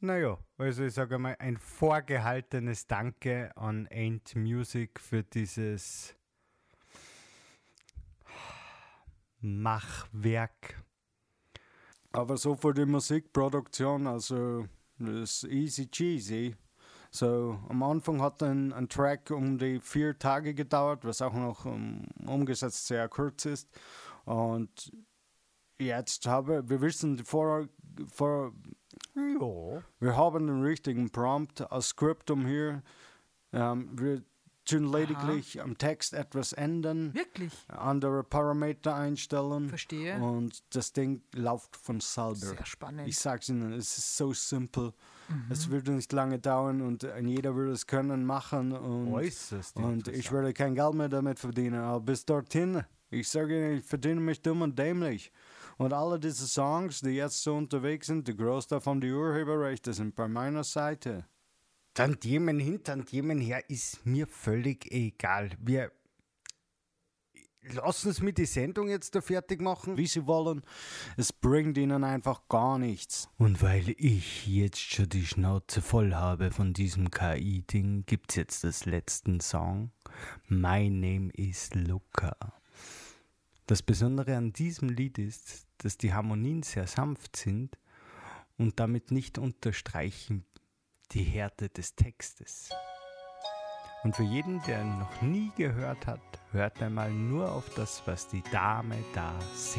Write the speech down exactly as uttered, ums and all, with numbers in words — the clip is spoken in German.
Naja, also ich sage mal, ein vorgehaltenes Danke an Ain't Music für dieses Machwerk. Aber so für die Musikproduktion, also das ist easy cheesy. So, am Anfang hat ein, ein Track um die vier Tage gedauert, was auch noch um, umgesetzt sehr kurz ist. Und jetzt habe wir wissen vor, vor Ja. wir haben den richtigen Prompt als Skriptum hier. Ähm, wir tun lediglich am Text etwas ändern, Wirklich? andere Parameter einstellen. Verstehe. Und das Ding läuft von selber. Sehr spannend. Ich sag's Ihnen, es ist so simpel. Mhm. Es würde nicht lange dauern und jeder würde es können machen. Und, Äußerst und ich interessant. würde kein Geld mehr damit verdienen. Aber bis dorthin, ich sage Ihnen, ich verdiene mich dumm und dämlich. Und alle diese Songs, die jetzt so unterwegs sind, der Großteil von die Urheberrechte sind bei meiner Seite. Tantiemen hin, Tantiemen her, ist mir völlig egal. Wir lassen es mit die Sendung jetzt da fertig machen. Wie Sie wollen, es bringt Ihnen einfach gar nichts. Und weil ich jetzt schon die Schnauze voll habe von diesem K I-Ding, gibt's jetzt das letzten Song. My Name is Luca. Das Besondere an diesem Lied ist, dass die Harmonien sehr sanft sind und damit nicht unterstreichen die Härte des Textes. Und für jeden, der noch nie gehört hat, hört einmal nur auf das, was die Dame da singt.